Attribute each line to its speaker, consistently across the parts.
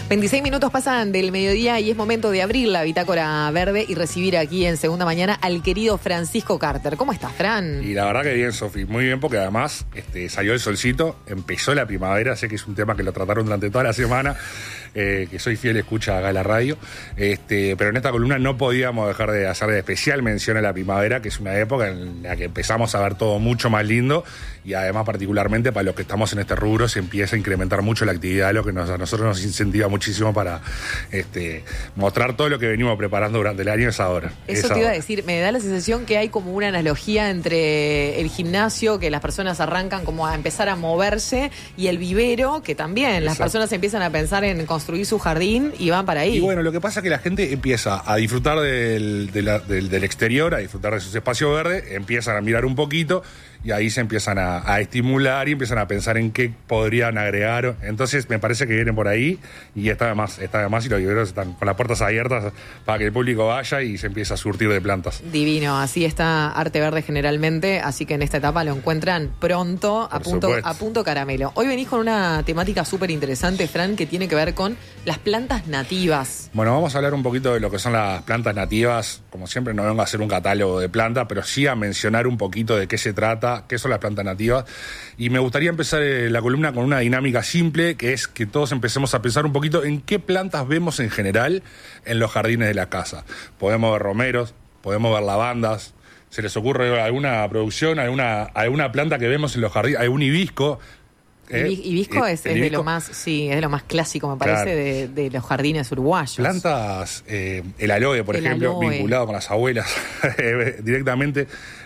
Speaker 1: 26 minutos pasan del mediodía y es momento de abrir la bitácora verde y recibir aquí en Segunda Mañana al querido Francisco Carter. ¿Cómo estás, Fran?
Speaker 2: Y la verdad que bien, Sofi, muy bien, porque además salió el solcito, empezó la primavera, sé que es un tema que lo trataron durante toda la semana, que soy fiel escucha acá en la radio, pero en esta columna no podíamos dejar de hacer de especial mención a la primavera, que es una época en la que empezamos a ver todo mucho más lindo y además particularmente para los que estamos en este rubro se empieza a incrementar mucho la actividad, lo que a nosotros nos incentiva muchísimo para mostrar todo lo que venimos preparando durante el año es ahora.
Speaker 1: Eso te iba a decir, me da la sensación que hay como una analogía entre el gimnasio, que las personas arrancan como a empezar a moverse, y el vivero, que también las personas empiezan a pensar en construir su jardín y van para ahí.
Speaker 2: Y bueno, lo que pasa es que la gente empieza a disfrutar del exterior, a disfrutar de sus espacios verdes, empiezan a mirar un poquito y ahí se empiezan a estimular y empiezan a pensar en qué podrían agregar. Entonces me parece que vienen por ahí y está de más y los viveros están con las puertas abiertas para que el público vaya y se empiece a surtir de plantas.
Speaker 1: Divino, así está Arte Verde generalmente, así que en esta etapa lo encuentran pronto, a punto caramelo. Hoy venís con una temática súper interesante, Fran, que tiene que ver con las plantas nativas.
Speaker 2: Bueno, vamos a hablar un poquito de lo que son las plantas nativas. Como siempre, no vengo a hacer un catálogo de plantas, pero sí a mencionar un poquito de qué se trata, qué son las plantas nativas. Y me gustaría empezar la columna con una dinámica simple, que es que todos empecemos a pensar un poquito en qué plantas vemos en general en los jardines de la casa. Podemos ver romeros, podemos ver lavandas. ¿Se les ocurre alguna producción, alguna planta que vemos en los jardines, algún hibisco?
Speaker 1: Hibisco es de lo más, sí, es de lo más clásico, me parece, claro, de los jardines uruguayos.
Speaker 2: Plantas, el aloe, por ejemplo, vinculado con las abuelas directamente,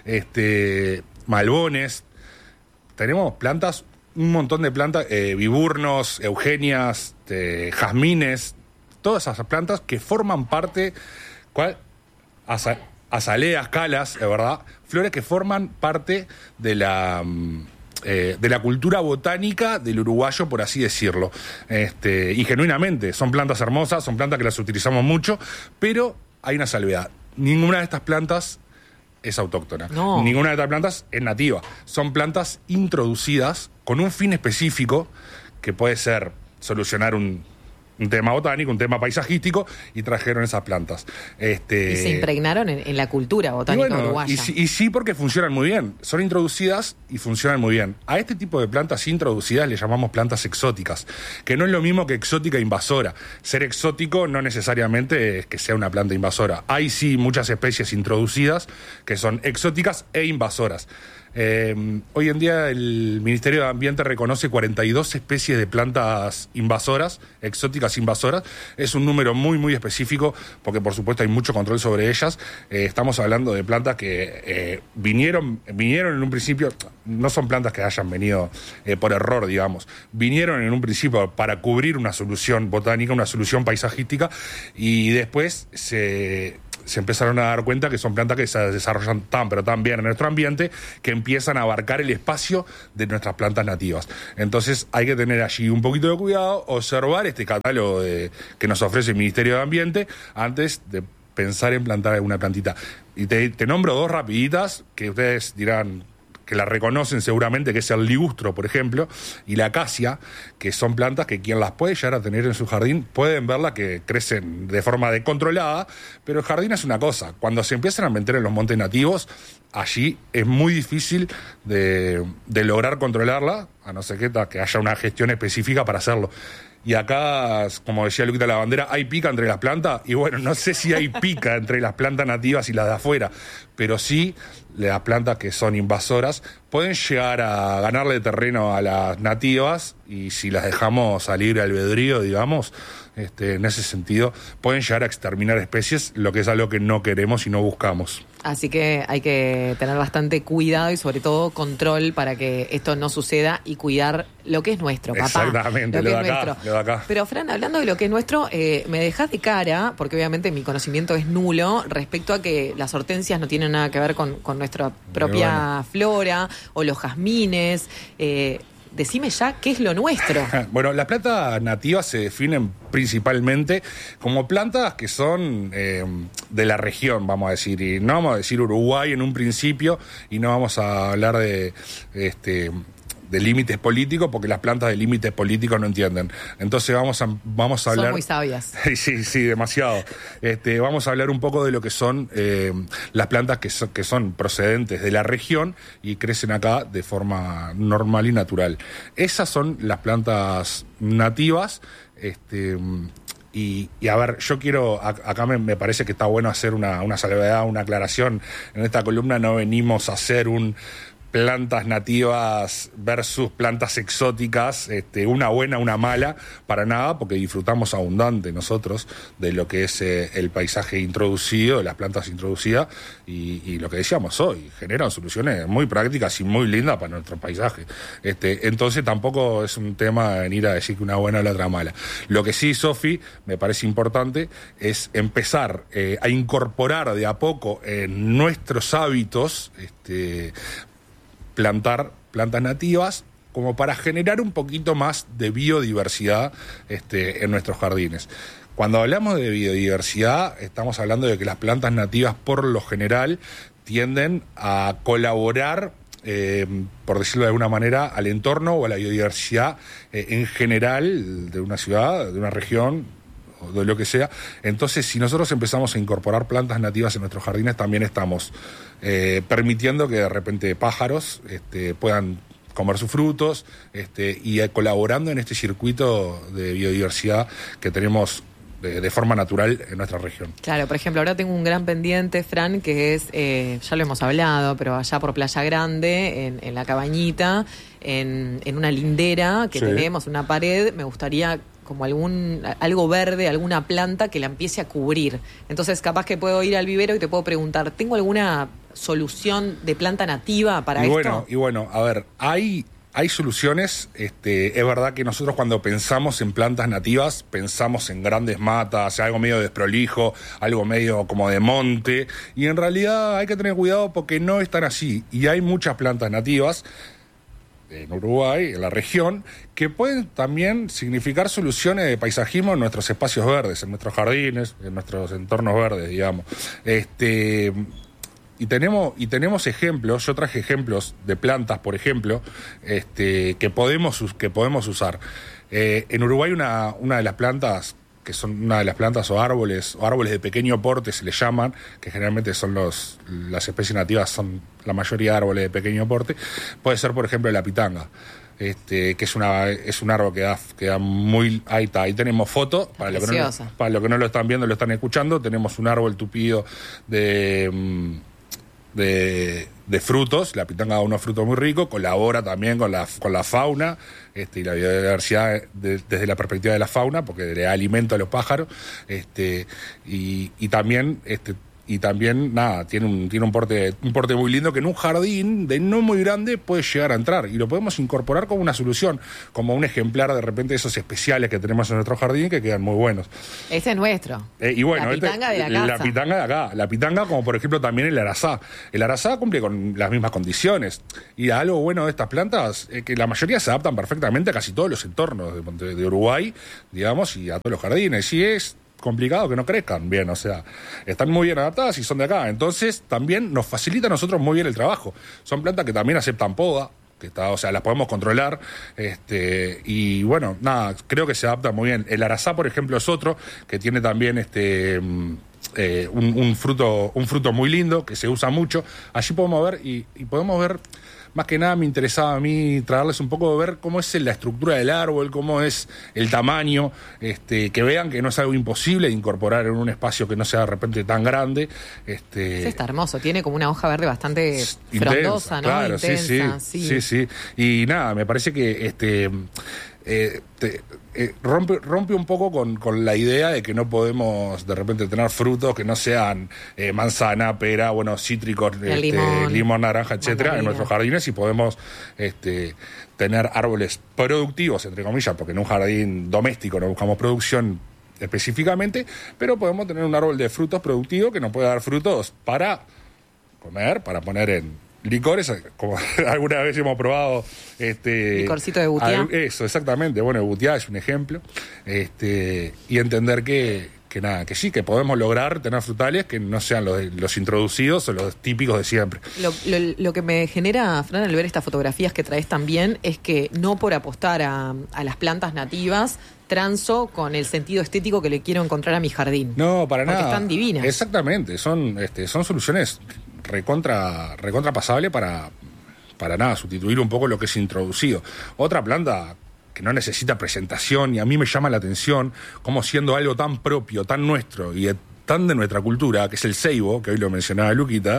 Speaker 2: malbones. Tenemos plantas, un montón de plantas, viburnos, eugenias, jazmines, todas esas plantas que forman parte, azaleas, calas, de verdad, flores que forman parte de la cultura botánica del uruguayo, por así decirlo. Y genuinamente, son plantas hermosas, son plantas que las utilizamos mucho, pero hay una salvedad. Ninguna de estas plantas es autóctona.
Speaker 1: No.
Speaker 2: Ninguna de estas plantas es nativa. Son plantas introducidas con un fin específico, que puede ser solucionar un tema botánico, un tema paisajístico, y trajeron esas plantas.
Speaker 1: Y se impregnaron en la cultura botánica uruguaya.
Speaker 2: Y sí, porque funcionan muy bien. Son introducidas y funcionan muy bien. A este tipo de plantas introducidas le llamamos plantas exóticas, que no es lo mismo que exótica invasora. Ser exótico no necesariamente es que sea una planta invasora. Hay sí muchas especies introducidas que son exóticas e invasoras. Hoy en día el Ministerio de Ambiente reconoce 42 especies de plantas invasoras, exóticas invasoras. Es un número muy, muy específico porque, por supuesto, hay mucho control sobre ellas. Estamos hablando de plantas que vinieron en un principio, no son plantas que hayan venido por error, digamos. Vinieron en un principio para cubrir una solución botánica, una solución paisajística, y después se empezaron a dar cuenta que son plantas que se desarrollan pero tan bien en nuestro ambiente que empiezan a abarcar el espacio de nuestras plantas nativas. Entonces hay que tener allí un poquito de cuidado, observar este catálogo que nos ofrece el Ministerio de Ambiente antes de pensar en plantar alguna plantita. Y te nombro dos rapiditas que ustedes dirán que la reconocen seguramente, que es el ligustro, por ejemplo, y la acacia, que son plantas que quien las puede llegar a tener en su jardín pueden verla que crecen de forma descontrolada, pero el jardín es una cosa. Cuando se empiezan a meter en los montes nativos, allí es muy difícil de lograr controlarla, a no ser que haya una gestión específica para hacerlo. Y acá, como decía Luquita la Bandera, hay pica entre las plantas, y bueno, no sé si hay pica entre las plantas nativas y las de afuera, pero sí las plantas que son invasoras pueden llegar a ganarle terreno a las nativas, y si las dejamos salir al albedrío, digamos, en ese sentido, pueden llegar a exterminar especies, lo que es algo que no queremos y no buscamos.
Speaker 1: Así que hay que tener bastante cuidado y sobre todo control para que esto no suceda y cuidar lo que es nuestro, papá.
Speaker 2: Exactamente, lo de acá.
Speaker 1: Pero Fran, hablando de lo que es nuestro, me dejás de cara, porque obviamente mi conocimiento es nulo, respecto a que las hortensias no tienen nada que ver con nuestra propia flora, o los jazmines. Decime ya qué es lo nuestro.
Speaker 2: Bueno, las plantas nativas se definen principalmente como plantas que son de la región, vamos a decir. Y no vamos a decir Uruguay en un principio, y no vamos a hablar de límites políticos, porque las plantas de límites políticos no entienden. Entonces vamos a hablar...
Speaker 1: Son muy sabias.
Speaker 2: Sí, demasiado. Vamos a hablar un poco de lo que son las plantas que son procedentes de la región y crecen acá de forma normal y natural. Esas son las plantas nativas. Y a ver, yo quiero, acá me parece que está bueno hacer una salvedad, una aclaración. En esta columna no venimos a hacer plantas nativas versus plantas exóticas, una buena, una mala, para nada, porque disfrutamos abundante nosotros de lo que es el paisaje introducido, de las plantas introducidas, y lo que decíamos hoy, generan soluciones muy prácticas y muy lindas para nuestro paisaje. Entonces tampoco es un tema venir a decir que una buena o la otra mala. Lo que sí, Sofi, me parece importante es empezar a incorporar de a poco en nuestros hábitos, plantar plantas nativas como para generar un poquito más de biodiversidad en nuestros jardines. Cuando hablamos de biodiversidad, estamos hablando de que las plantas nativas por lo general tienden a colaborar, por decirlo de alguna manera, al entorno o a la biodiversidad en general de una ciudad, de una región, de lo que sea. Entonces, si nosotros empezamos a incorporar plantas nativas en nuestros jardines, también estamos permitiendo que de repente pájaros puedan comer sus frutos y colaborando en este circuito de biodiversidad que tenemos de forma natural en nuestra región.
Speaker 1: Claro, por ejemplo, ahora tengo un gran pendiente, Fran, que es, ya lo hemos hablado, pero allá por Playa Grande, en la Cabañita, en una lindera que tenemos, una pared, me gustaría como algo verde, alguna planta que la empiece a cubrir. Entonces, capaz que puedo ir al vivero y te puedo preguntar, ¿tengo alguna solución de planta nativa para esto?
Speaker 2: Y bueno, a ver, hay soluciones. Es verdad que nosotros cuando pensamos en plantas nativas, pensamos en grandes matas, algo medio desprolijo, algo medio como de monte, y en realidad hay que tener cuidado porque no es tan así. Y hay muchas plantas nativas en Uruguay, en la región, que pueden también significar soluciones de paisajismo en nuestros espacios verdes, en nuestros jardines, en nuestros entornos verdes, digamos. Y tenemos ejemplos, yo traje ejemplos de plantas, por ejemplo, que podemos usar. En Uruguay una de las plantas, que son una de las plantas o árboles de pequeño porte se les llaman, que generalmente son las especies nativas, son la mayoría de árboles de pequeño porte, puede ser, por ejemplo, la pitanga. Que es un árbol que da muy... Ahí está, ahí tenemos foto, para lo que no lo están viendo, lo están escuchando, tenemos un árbol tupido de frutos. La pitanga da unos frutos muy ricos, colabora también con la fauna y la biodiversidad desde la perspectiva de la fauna, porque le da alimento a los pájaros, y también nada, tiene un porte muy lindo que en un jardín de no muy grande puede llegar a entrar, y lo podemos incorporar como una solución, como un ejemplar de repente de esos especiales que tenemos en nuestro jardín que quedan muy buenos.
Speaker 1: Ese es nuestro.
Speaker 2: Y bueno,
Speaker 1: la pitanga de la casa.
Speaker 2: La pitanga de acá. La pitanga, como por ejemplo también el arazá. El arazá cumple con las mismas condiciones. Y algo bueno de estas plantas es que la mayoría se adaptan perfectamente a casi todos los entornos de Uruguay, digamos, y a todos los jardines. Y es complicado que no crezcan bien, o sea, están muy bien adaptadas y son de acá. Entonces también nos facilita a nosotros muy bien el trabajo. Son plantas que también aceptan poda, o sea, las podemos controlar, y bueno, nada, creo que se adapta muy bien. El arazá, por ejemplo, es otro que tiene también un fruto muy lindo, que se usa mucho. Allí podemos ver, y podemos ver, más que nada me interesaba a mí traerles un poco de ver cómo es la estructura del árbol, cómo es el tamaño, que vean que no es algo imposible de incorporar en un espacio que no sea de repente tan grande.
Speaker 1: Ese está hermoso, tiene como una hoja verde bastante frondosa, ¿no?
Speaker 2: Claro,
Speaker 1: intensa,
Speaker 2: sí. Y nada, me parece que rompe un poco con la idea de que no podemos de repente tener frutos que no sean manzana, pera, cítricos, limón, naranja, etcétera, en nuestros jardines, y podemos tener árboles productivos, entre comillas, porque en un jardín doméstico no buscamos producción específicamente, pero podemos tener un árbol de frutos productivo que nos puede dar frutos para comer, para poner en licores, como alguna vez hemos probado.
Speaker 1: Licorcito de butiá.
Speaker 2: Eso, exactamente. Bueno, el butiá es un ejemplo. Y entender que nada, que sí, que podemos lograr tener frutales que no sean los introducidos o los típicos de siempre.
Speaker 1: Lo que me genera, Fran, al ver estas fotografías que traes también, es que no por apostar a las plantas nativas transo con el sentido estético que le quiero encontrar a mi jardín.
Speaker 2: No, para
Speaker 1: porque
Speaker 2: nada.
Speaker 1: Están divinas.
Speaker 2: Exactamente, son soluciones recontra pasable para nada, sustituir un poco lo que es introducido. Otra planta que no necesita presentación y a mí me llama la atención como siendo algo tan propio, tan nuestro y tan de nuestra cultura, que es el ceibo, que hoy lo mencionaba Luquita,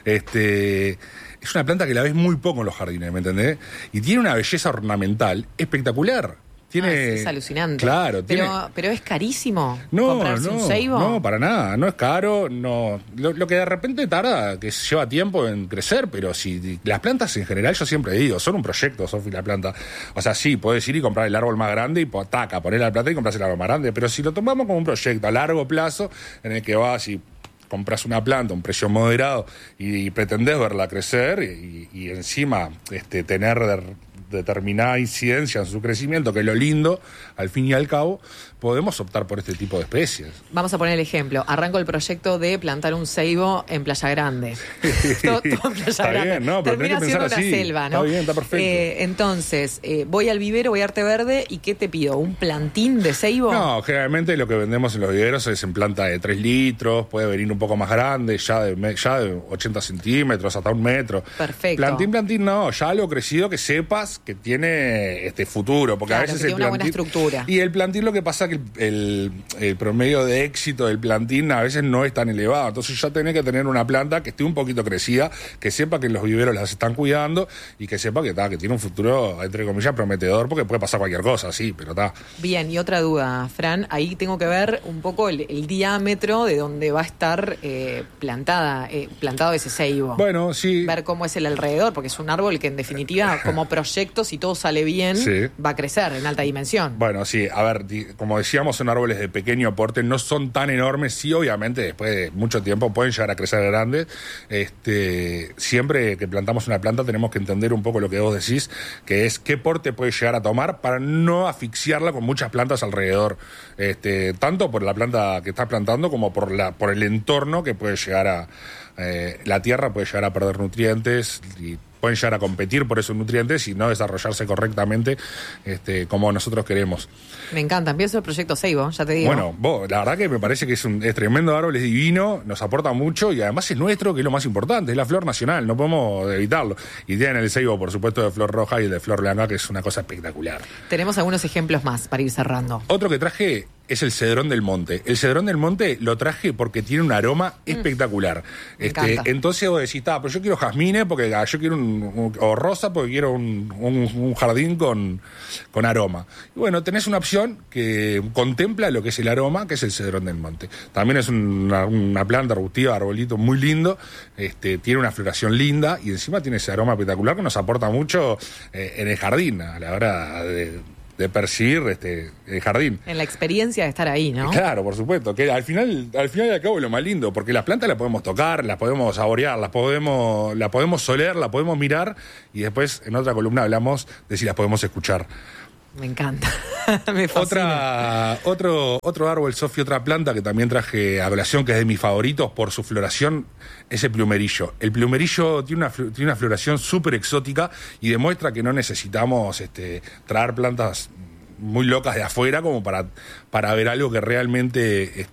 Speaker 2: es una planta que la ves muy poco en los jardines, ¿me entendés? Y tiene una belleza ornamental espectacular.
Speaker 1: Es alucinante.
Speaker 2: Claro,
Speaker 1: pero es carísimo
Speaker 2: no,
Speaker 1: comprarse un ceibo.
Speaker 2: No, para nada, no es caro, no. Lo que de repente tarda, que lleva tiempo en crecer, pero si las plantas en general, yo siempre digo, son un proyecto, Sofi, la planta. O sea, sí, puedes ir y comprar el árbol más grande y poner la planta y compras el árbol más grande, pero si lo tomamos como un proyecto a largo plazo, en el que vas y compras una planta a un precio moderado y pretendés verla crecer y encima tener determinada incidencia en su crecimiento, que es lo lindo, al fin y al cabo, podemos optar por este tipo de especies.
Speaker 1: Vamos a poner el ejemplo. Arranco el proyecto de plantar un ceibo en Playa Grande. todo en Playa
Speaker 2: Está
Speaker 1: Grande.
Speaker 2: Bien, no, pero
Speaker 1: termina siendo una selva, ¿no?
Speaker 2: Está bien, está perfecto.
Speaker 1: Entonces, voy al vivero, voy a Arte Verde, ¿y qué te pido? ¿Un plantín de ceibo?
Speaker 2: No, generalmente lo que vendemos en los viveros es en planta de 3 litros, puede venir un poco más grande, ya de 80 centímetros hasta 1 metro.
Speaker 1: Perfecto.
Speaker 2: Plantín, no, ya algo crecido que sepas que tiene futuro, porque
Speaker 1: claro,
Speaker 2: a veces
Speaker 1: que tiene una buena estructura.
Speaker 2: Y el plantín, lo que pasa que el promedio de éxito del plantín a veces no es tan elevado, entonces ya tenés que tener una planta que esté un poquito crecida, que sepa que los viveros las están cuidando y que sepa que tiene un futuro, entre comillas, prometedor, porque puede pasar cualquier cosa, sí, pero está.
Speaker 1: Bien, y otra duda, Fran, ahí tengo que ver un poco el diámetro de donde va a estar plantado ese ceibo.
Speaker 2: Bueno, sí.
Speaker 1: Ver cómo es el alrededor, porque es un árbol que en definitiva, como proyecto, si todo sale bien,
Speaker 2: sí,
Speaker 1: va a crecer en alta dimensión.
Speaker 2: Bueno, sí, a ver, como decíamos, son árboles de pequeño aporte, no son tan enormes, sí, obviamente, después de mucho tiempo pueden llegar a crecer grandes. Siempre que plantamos una planta tenemos que entender un poco lo que vos decís, que es qué porte puede llegar a tomar para no asfixiarla con muchas plantas alrededor, tanto por la planta que estás plantando como por el entorno que puede llegar a... la tierra puede llegar a perder nutrientes y pueden llegar a competir por esos nutrientes y no desarrollarse correctamente como nosotros queremos.
Speaker 1: Me encanta, empiezo el proyecto Ceibo, ya te digo.
Speaker 2: Bueno, la verdad que me parece que es tremendo árbol, es divino, nos aporta mucho y además es nuestro, que es lo más importante, es la flor nacional, no podemos evitarlo. Y tienen el ceibo, por supuesto, de flor roja y el de flor blanca, que es una cosa espectacular.
Speaker 1: Tenemos algunos ejemplos más para ir cerrando.
Speaker 2: Otro que traje es el cedrón del monte. El cedrón del monte lo traje porque tiene un aroma espectacular. Entonces vos decís, pero yo quiero jazmines porque yo quiero o rosa porque quiero un jardín con aroma. Y bueno, tenés una opción que contempla lo que es el aroma, que es el cedrón del monte. También es una planta arbustiva, arbolito muy lindo, tiene una floración linda y encima tiene ese aroma espectacular que nos aporta mucho en el jardín a la hora de percibir el jardín.
Speaker 1: En la experiencia de estar ahí, ¿no?
Speaker 2: Claro, por supuesto, que al final y al cabo es lo más lindo, porque las plantas las podemos tocar, las podemos saborear, la podemos oler, la podemos mirar, y después en otra columna hablamos de si las podemos escuchar.
Speaker 1: Me encanta. Me fascina.
Speaker 2: Otro árbol, Sofi, otra planta que también traje a colación, que es de mis favoritos por su floración, es el plumerillo. El plumerillo tiene una floración súper exótica y demuestra que no necesitamos traer plantas muy locas de afuera como para ver algo que realmente